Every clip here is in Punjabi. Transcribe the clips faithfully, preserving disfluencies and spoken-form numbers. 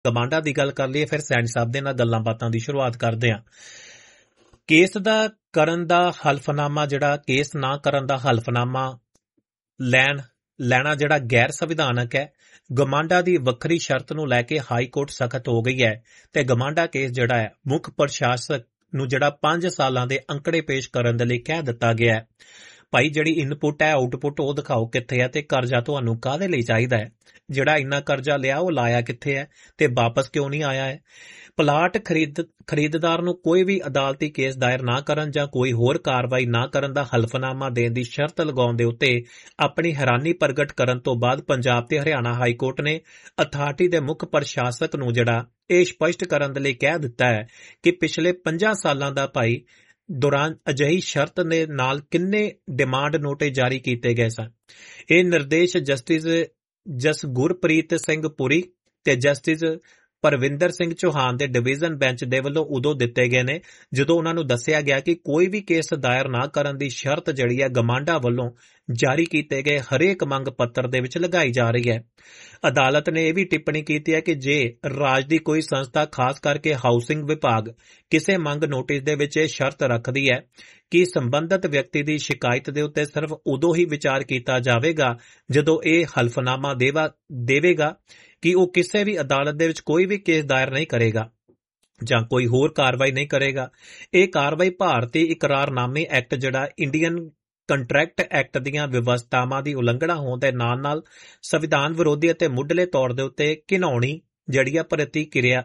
ਗਮਾਂਡਾ ਦੀ ਗੱਲ ਕਰ ਲਈਏ, ਫਿਰ ਸੈਣੀ ਸਾਹਿਬ ਦੇ ਨਾਲ ਗੱਲਾਂ ਬਾਤਾਂ ਦੀ ਸ਼ੁਰੂਆਤ ਕਰਦੇ ਹਾਂ। ਕੇਸ ਦਾ ਕਰਨ ਦਾ ਹਲਫਨਾਮਾ, ਜਿਹੜਾ ਕੇਸ ਨਾ ਕਰਨ ਦਾ ਹਲਫਨਾਮਾ ਲੈਣ ਲੈਣਾ ਜਿਹੜਾ ਗੈਰ ਸੰਵਿਧਾਨਕ ਹੈ। ਗਮਾਂਡਾ ਦੀ ਵੱਖਰੀ ਸ਼ਰਤ ਨੂੰ ਲੈ ਕੇ ਹਾਈ ਕੋਰਟ ਸਖਤ ਹੋ ਗਈ ਹੈ ਤੇ ਗਮਾਂਡਾ ਕੇਸ ਜਿਹੜਾ ਹੈ ਮੁੱਖ ਪ੍ਰਸ਼ਾਸਕ ਨੂੰ ਜਿਹੜਾ ਪੰਜ ਸਾਲਾਂ ਦੇ ਅੰਕੜੇ ਪੇਸ਼ ਕਰਨ ਦੇ ਲਈ ਕਹਿ ਦਿੱਤਾ ਗਿਆ ਹੈ। ਭਾਈ ਜਿਹੜੀ ਇਨਪੁਟ ਹੈ ਆਊਟਪੁੱਟ ਉਹ ਦਿਖਾਓ ਕਿੱਥੇ ਹੈ ਤੇ ਕਰਜ਼ਾ ਤੁਹਾਨੂੰ ਕਾਹਦੇ ਲਈ ਚਾਹੀਦਾ ਹੈ। ਜਿਹੜਾ ਇੰਨਾ ਕਰਜ਼ਾ ਲਿਆ ਉਹ ਲਾਇਆ ਕਿੱਥੇ ਹੈ ਤੇ ਵਾਪਸ ਕਿਉਂ ਨਹੀਂ ਆਇਆ ਹੈ। ਪਲਾਟ ਖਰੀਦ ਖਰੀਦਦਾਰ ਨੂੰ ਕੋਈ ਵੀ ਅਦਾਲਤੀ ਕੇਸ ਦਾਇਰ ਨਾ ਕਰਨ ਜਾਂ ਕੋਈ ਹੋਰ ਕਾਰਵਾਈ ਨਾ ਕਰਨ ਦਾ ਹਲਫਨਾਮਾ ਦੇਣ ਦੀ ਸ਼ਰਤ ਲਗਾਉਣ ਦੇ ਉੱਤੇ ਆਪਣੀ ਹੈਰਾਨੀ ਪ੍ਰਗਟ ਕਰਨ ਤੋਂ ਬਾਅਦ ਪੰਜਾਬ ਤੇ ਹਰਿਆਣਾ ਹਾਈ ਕੋਰਟ ਨੇ ਅਥਾਰਟੀ ਦੇ ਮੁੱਖ ਪ੍ਰਸ਼ਾਸਕ ਨੂੰ ਜਿਹੜਾ ਇਹ ਸਪਸ਼ਟ ਕਰਨ ਦੇ ਲਈ ਕਹਿ ਦਿੱਤਾ ਹੈ ਕਿ ਪਿਛਲੇ ਪੰਜਾਂ ਸਾਲਾਂ ਦਾ ਭਾਈ ਦੌਰਾਨ ਅਜਿਹੀ ਸ਼ਰਤ ਦੇ ਨਾਲ ਕਿੰਨੇ ਡਿਮਾਂਡ ਨੋਟਿਸ ਜਾਰੀ ਕੀਤੇ ਗਏ ਸਨ। ਇਹ ਨਿਰਦੇਸ਼ ਜਸਟਿਸ ਜਸ ਗੁਰਪ੍ਰੀਤ ਸਿੰਘ ਪੁਰੀ ਤੇ ਜਸਟਿਸ ਪਰਵਿੰਦਰ ਸਿੰਘ ਚੌਹਾਨ ਦੇ ਡਿਵੀਜ਼ਨ ਬੈਂਚ ਦੇ ਵੱਲੋਂ ਉਦੋਂ ਦਿੱਤੇ ਗਏ ਨੇ ਜਦੋਂ ਉਹਨਾਂ ਨੂੰ ਦੱਸਿਆ ਗਿਆ ਕਿ ਕੋਈ ਵੀ ਕੇਸ ਦਾਇਰ ਨਾ ਕਰਨ ਦੀ ਸ਼ਰਤ ਜਿਹੜੀ ਹੈ ਗਮਾਂਡਾ ਵੱਲੋਂ ਜਾਰੀ ਕੀਤੇ ਗਏ ਹਰੇਕ ਮੰਗ ਪੱਤਰ ਦੇ ਵਿੱਚ ਲਗਾਈ ਜਾ ਰਹੀ ਹੈ। ਅਦਾਲਤ ਨੇ ਇਹ ਵੀ ਟਿੱਪਣੀ ਕੀਤੀ ਹੈ ਕਿ ਜੇ ਰਾਜ ਦੀ ਕੋਈ ਸੰਸਥਾ ਖਾਸ ਕਰਕੇ ਹਾਊਸਿੰਗ ਵਿਭਾਗ ਕਿਸੇ ਮੰਗ ਨੋਟਿਸ ਦੇ ਵਿੱਚ ਇਹ ਸ਼ਰਤ ਰੱਖਦੀ ਹੈ ਕਿ ਸੰਬੰਧਿਤ ਵਿਅਕਤੀ ਦੀ ਸ਼ਿਕਾਇਤ ਦੇ ਉੱਤੇ ਸਿਰਫ ਉਦੋਂ ਹੀ ਵਿਚਾਰ ਕੀਤਾ ਜਾਵੇਗਾ ਜਦੋਂ ਇਹ ਹਲਫਨਾਮਾ ਦੇਵਾ ਦੇਵੇਗਾ ਕਿ ਉਹ ਕਿਸੇ ਵੀ ਅਦਾਲਤ ਦੇ ਵਿੱਚ ਕੋਈ ਵੀ ਕੇਸ ਦਾਇਰ ਨਹੀਂ ਕਰੇਗਾ ਜਾਂ ਕੋਈ ਹੋਰ ਕਾਰਵਾਈ ਨਹੀਂ ਕਰੇਗਾ। ਇਹ ਕਾਰਵਾਈ ਭਾਰਤੀ ਇਕਰਾਰਨਾਮੇ ਐਕਟ ਜਿਹੜਾ ਇੰਡੀਅਨ ਕੰਟਰੈਕਟ ਐਕਟ ਦੀਆਂ ਵਿਵਸਥਾਵਾਂ ਦੀ ਉਲੰਘਣਾ ਹੋਣ ਦੇ ਨਾਲ ਨਾਲ ਸੰਵਿਧਾਨ ਵਿਰੋਧੀ ਅਤੇ ਮੁੱਢਲੇ ਤੌਰ ਦੇ ਉੱਤੇ ਘਿਨਾਉਣੀ ਜਿਹੜੀ ਆ ਪ੍ਰਤੀਕਿਰਿਆ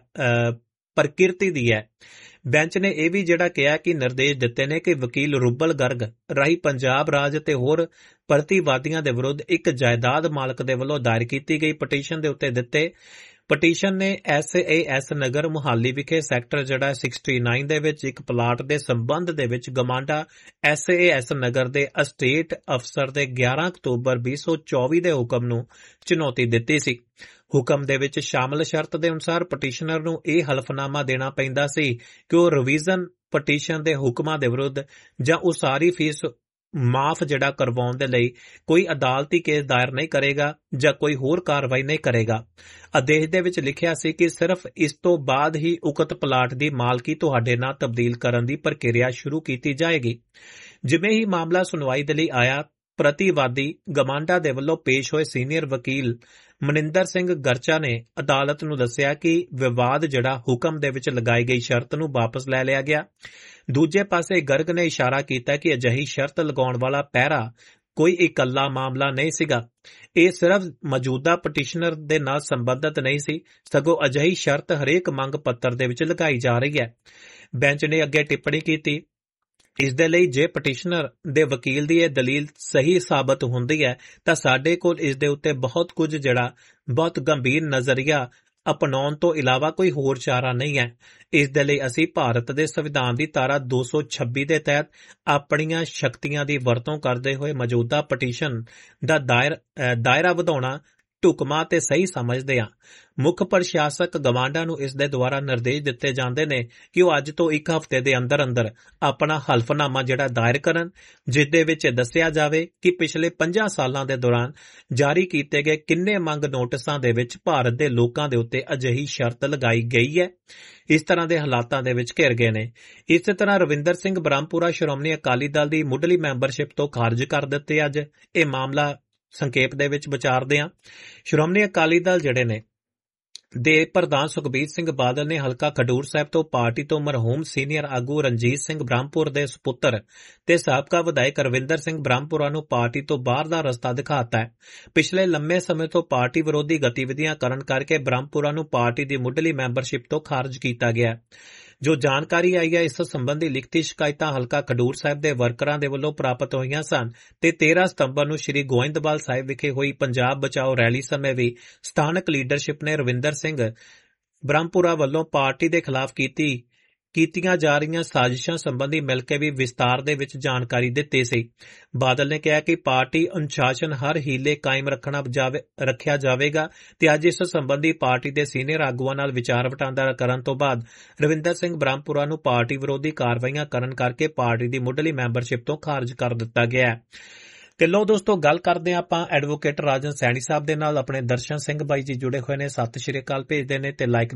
ਪ੍ਰਕਿਰਤੀ ਦੀ ਹੈ। ਬੈਂਚ ਨੇ ਇਹ ਵੀ ਜਿਹੜਾ ਕਿਹਾ ਕਿ ਨਿਰਦੇਸ਼ ਦਿੱਤੇ ਨੇ ਕਿ ਵਕੀਲ ਰੁਬਲ ਗਰਗ ਰਾਹੀਂ ਪੰਜਾਬ ਰਾਜ ਅਤੇ ਹੋਰ ਪ੍ਰਤੀਵਾਦੀਆਂ ਦੇ ਵਿਰੁੱਧ ਇੱਕ ਜਾਇਦਾਦ ਮਾਲਕ ਦੇ ਵੱਲੋਂ ਦਾਇਰ ਕੀਤੀ ਗਈ ਪਟੀਸ਼ਨ ਦੇ ਉੱਤੇ ਦਿੱਤੇ ਪਟੀਸ਼ਨ ਨੇ S A S Nagar Mohali ਵਿਖੇ ਸੈਕਟਰ ਜਿਹੜਾ ਉਨੱਤੀ ਦੇ ਵਿੱਚ ਇੱਕ ਪਲਾਟ ਦੇ ਸੰਬੰਧ ਦੇ ਵਿੱਚ ਗਮਾਂਡਾ ਐਸ ਏ ਐਸ ਨਗਰ ਦੇ ਅਸਟੇਟ ਅਫਸਰ ਦੇ ਗਿਆਰਾਂ ਅਕਤੂਬਰ ਵੀਹ ਸੌ ਚੌਵੀ ਦੇ ਹੁਕਮ ਨੂੰ ਚੁਣੌਤੀ ਦਿੱਤੀ ਸੀ। ਹੁਕਮ ਦੇ ਵਿੱਚ ਸ਼ਾਮਲ ਸ਼ਰਤ ਦੇ ਅਨੁਸਾਰ ਪਟੀਸ਼ਨਰ ਨੂੰ ਇਹ ਹਲਫਨਾਮਾ ਦੇਣਾ ਪੈਂਦਾ ਸੀ ਕਿ ਉਹ ਰਿਵੀਜ਼ਨ ਪਟੀਸ਼ਨ ਦੇ ਹੁਕਮਾਂ ਦੇ ਵਿਰੁੱਧ ਜਾਂ ਉਸਾਰੀ ਫੀਸ ਮਾਫ ਜਿਹੜਾ ਕਰਵਾਉਣ ਦੇ ਲਈ ਕੋਈ ਅਦਾਲਤੀ ਕੇਸ ਦਾਇਰ ਨਹੀਂ ਕਰੇਗਾ ਜਾਂ ਕੋਈ ਹੋਰ ਕਾਰਵਾਈ ਨਹੀਂ ਕਰੇਗਾ। ਆਦੇਸ਼ ਦੇ ਵਿੱਚ ਲਿਖਿਆ ਸੀ ਕਿ ਸਿਰਫ ਇਸ ਤੋਂ ਬਾਅਦ ਹੀ ਉਕਤ ਪਲਾਟ ਦੀ ਮਾਲਕੀ ਤੁਹਾਡੇ ਨਾਲ ਤਬਦੀਲ ਕਰਨ ਦੀ ਪ੍ਰਕਿਰਿਆ ਸ਼ੁਰੂ ਕੀਤੀ ਜਾਏਗੀ। ਜਿਵੇਂ ਹੀ ਮਾਮਲਾ ਸੁਣਵਾਈ ਦੇ ਲਈ ਆਇਆ, ਪ੍ਰਤੀਵਾਦੀ ਗਮਾਂਡਾ ਦੇ ਵੱਲੋਂ ਪੇਸ਼ ਹੋਏ ਸੀਨੀਅਰ ਵਕੀਲ ਮਨਿੰਦਰ ਸਿੰਘ ਗਰਚਾ ਨੇ ਅਦਾਲਤ ਨੂੰ ਦੱਸਿਆ ਕਿ ਵਿਵਾਦ ਜਿਹੜਾ ਹੁਕਮ ਦੇ ਵਿੱਚ ਲਗਾਈ ਗਈ ਸ਼ਰਤ ਨੂੰ ਵਾਪਸ ਲੈ ਲਿਆ ਗਿਆ। ਦੂਜੇ ਪਾਸੇ ਗਰਗ ਨੇ ਇਸ਼ਾਰਾ ਕੀਤਾ ਕਿ ਅਜਿਹੀ ਸ਼ਰਤ ਲਗਾਉਣ ਵਾਲਾ ਪਹਿਰਾ ਕੋਈ ਇਕੱਲਾ ਮਾਮਲਾ ਨਹੀਂ ਸੀਗਾ। ਇਹ ਸਿਰਫ ਮੌਜੂਦਾ ਪਟੀਸ਼ਨਰ ਦੇ ਨਾਲ ਸੰਬੰਧਿਤ ਨਹੀਂ ਸੀ, ਸਗੋਂ ਅਜਿਹੀ ਸ਼ਰਤ ਹਰੇਕ ਮੰਗ ਪੱਤਰ ਦੇ ਵਿੱਚ ਲਗਾਈ ਜਾ ਰਹੀ ਹੈ। ਬੈਂਚ ਨੇ ਅੱਗੇ ਟਿੱਪਣੀ ਕੀਤੀ, ਇਸ ਦੇ ਲਈ ਜੇ ਪਟੀਸ਼ਨਰ ਦੇ ਵਕੀਲ ਦੀ ਇਹ ਦਲੀਲ ਸਹੀ ਸਾਬਤ ਹੁੰਦੀ ਹੈ ਤਾਂ ਸਾਡੇ ਕੋਲ ਇਸ ਦੇ ਉੱਤੇ ਬਹੁਤ ਕੁਝ ਜਿਹੜਾ ਬਹੁਤ ਗੰਭੀਰ ਨਜ਼ਰੀਆ ਅਪਣਾਉਣ ਤੋਂ ਇਲਾਵਾ ਕੋਈ ਹੋਰ ਚਾਰਾ ਨਹੀਂ ਹੈ। ਇਸ ਦੇ ਲਈ ਅਸੀਂ ਭਾਰਤ ਦੇ ਸੰਵਿਧਾਨ ਦੀ ਧਾਰਾ ਦੋ ਸੌ ਛੱਬੀ ਦੇ ਤਹਿਤ ਆਪਣੀਆਂ ਸ਼ਕਤੀਆਂ ਦੀ ਵਰਤੋਂ ਕਰਦੇ ਹੋਏ ਮੌਜੂਦਾ ਪਟੀਸ਼ਨ ਦਾ ਦਾਇਰ ਦਾਇਰਾ ਵਧਾਉਣਾ ਢੁਕਵਾਂ ਤੇ ਸਹੀ ਸਮਝਦੇ ਹਾਂ। ਮੁੱਖ ਪ੍ਰਸ਼ਾਸਕ ਗਮਾਂਡਾ ਨੂੰ ਇਸ ਦੇ ਦੁਆਰਾ ਨਿਰਦੇਸ਼ ਦਿੱਤੇ ਜਾਂਦੇ ਨੇ ਕਿ ਉਹ ਅੱਜ ਤੋਂ ਇੱਕ ਹਫ਼ਤੇ ਦੇ ਅੰਦਰ ਅੰਦਰ ਆਪਣਾ ਹਲਫਨਾਮਾ ਜਿਹੜਾ ਦਾਇਰ ਕਰਨ, ਜਿਸ ਦੇ ਵਿੱਚ ਦੱਸਿਆ ਜਾਵੇ ਕਿ ਪਿਛਲੇ ਪੰਜਾਂ ਸਾਲਾਂ ਦੇ ਦੌਰਾਨ ਜਾਰੀ ਕੀਤੇ ਗਏ ਕਿੰਨੇ ਮੰਗ ਨੋਟਿਸਾਂ ਦੇ ਵਿੱਚ ਭਾਰਤ ਦੇ ਲੋਕਾਂ ਦੇ ਉੱਤੇ ਅਜਿਹੀ ਸ਼ਰਤ ਲਗਾਈ ਗਈ ਹੈ। ਇਸ ਤਰ੍ਹਾਂ ਦੇ ਹਾਲਾਤਾਂ ਦੇ ਵਿੱਚ ਘਿਰ ਗਏ ਨੇ। ਇਸੇ ਤਰ੍ਹਾਂ ਰਵਿੰਦਰ ਸਿੰਘ ਬ੍ਰਹਮਪੁਰਾ ਸ਼੍ਰੋਮਣੀ ਅਕਾਲੀ ਦਲ ਦੀ ਮੁੱਢਲੀ ਮੈਂਬਰਸ਼ਿਪ ਤੋਂ ਖਾਰਜ ਕਰ ਦਿੱਤੇ। ਅੱਜ ਇਹ ਮਾਮਲਾ ਸੰਖੇਪ ਦੇ ਵਿੱਚ ਵਿਚਾਰਦੇ ਹਾਂ। ਸ਼੍ਰੋਮਣੀ ਅਕਾਲੀ ਦਲ ਜਿਹੜੇ ਨੇ ਦੇ ਪ੍ਰਧਾਨ ਸੁਖਬੀਰ ਸਿੰਘ ਬਾਦਲ ਨੇ ਹਲਕਾ ਖਡੂਰ ਸਾਹਿਬ ਤੋਂ ਪਾਰਟੀ ਤੋਂ ਮਰਹੂਮ ਸੀਨੀਅਰ ਆਗੂ ਰਣਜੀਤ ਸਿੰਘ ਬ੍ਰਹਮਪੁਰ ਦੇ ਸੁਪੁੱਤਰ ਤੇ ਸਾਬਕਾ ਵਿਧਾਇਕ ਰਵਿੰਦਰ ਸਿੰਘ ਬ੍ਰਹਮਪੁਰਾ ਨੂੰ ਪਾਰਟੀ ਤੋਂ ਬਾਹਰ ਦਾ ਰਸਤਾ ਦਿਖਾਤਾ ਹੈ। ਪਿਛਲੇ ਲੰਮੇ ਸਮੇਂ ਤੋਂ ਪਾਰਟੀ ਵਿਰੋਧੀ ਗਤੀਵਿਧੀਆਂ ਕਰਨ ਕਰਕੇ ਬ੍ਰਹਮਪੁਰਾ ਨੂੰ ਪਾਰਟੀ ਦੀ ਮੁੱਢਲੀ ਮੈਂਬਰਸ਼ਿਪ ਤੋਂ ਖਾਰਜ ਕੀਤਾ ਗਿਆ। ਜੋ ਜਾਣਕਾਰੀ ਆਈ ਹੈ, ਇਸ ਸੰਬੰਧੀ ਲਿਖਤੀ ਸ਼ਿਕਾਇਤਾਂ ਹਲਕਾ ਖਡੂਰ ਸਾਹਿਬ ਦੇ ਵਰਕਰਾਂ ਦੇ ਵੱਲੋਂ ਪ੍ਰਾਪਤ ਹੋਈਆਂ ਸਨ ਤੇ ਤੇਰਾਂ ਸਤੰਬਰ ਨੂੰ ਸ੍ਰੀ ਗੋਇੰਦਵਾਲ ਸਾਹਿਬ ਵਿਖੇ ਹੋਈ ਪੰਜਾਬ ਬਚਾਓ ਰੈਲੀ ਸਮੇਂ ਵੀ ਸਥਾਨਕ ਲੀਡਰਸ਼ਿਪ ਨੇ ਰਵਿੰਦਰ ਸਿੰਘ ਬ੍ਰਹਮਪੁਰਾ ਵੱਲੋਂ ਪਾਰਟੀ ਦੇ ਖਿਲਾਫ ਕੀਤੀ ਕੀਤੀਆਂ ਜਾ ਰਹੀਆਂ ਸਾਜ਼ਿਸ਼ਾਂ ਸੰਬੰਧੀ ਮਿਲ ਕੇ ਵੀ ਵਿਸਤਾਰ ਦੇ ਵਿੱਚ ਜਾਣਕਾਰੀ ਦਿੱਤੀ ਸੀ। ਬਾਦਲ ਨੇ ਕਿਹਾ ਕਿ ਪਾਰਟੀ ਅਨੁਸ਼ਾਸਨ ਹਰ ਹੀਲੇ ਕਾਇਮ ਰੱਖਣਾ ਜਾਵੇ ਰੱਖਿਆ ਜਾਵੇਗਾ ਤੇ ਅੱਜ ਇਸ ਸੰਬੰਧੀ ਪਾਰਟੀ ਦੇ ਸੀਨੀਅਰ ਆਗੂਆਂ ਨਾਲ ਵਿਚਾਰ ਵਟਾਂਦਰਾ ਕਰਨ ਤੋਂ ਬਾਅਦ ਰਵਿੰਦਰ ਸਿੰਘ ਬ੍ਰਹਮਪੁਰਾ ਨੂੰ ਪਾਰਟੀ ਵਿਰੋਧੀ ਕਾਰਵਾਈਆਂ ਕਰਨ ਕਰਕੇ ਪਾਰਟੀ ਦੀ ਮੁੱਢਲੀ ਮੈਂਬਰਸ਼ਿਪ ਤੋਂ ਖਾਰਜ ਕਰ ਦਿੱਤਾ ਗਿਆ ਹੈ। ਤੇ ਲੋ ਦੋਸਤੋ ਗੱਲ ਕਰਦੇ ਹਾਂ ਆਪਾਂ ਐਡਵੋਕੇਟ ਰਾਜਨ ਸੈਣੀ ਸਾਹਿਬ ਦੇ ਨਾਲ। ਆਪਣੇ ਦਰਸ਼ਨ ਸਿੰਘ ਬਾਈ ਜੀ ਜੁੜੇ ਹੋਏ ਨੇ, ਸਤਿ ਸ਼੍ਰੀ ਅਕਾਲ ਭੇਜਦੇ ਨੇ ਤੇ ਲਾਈਕ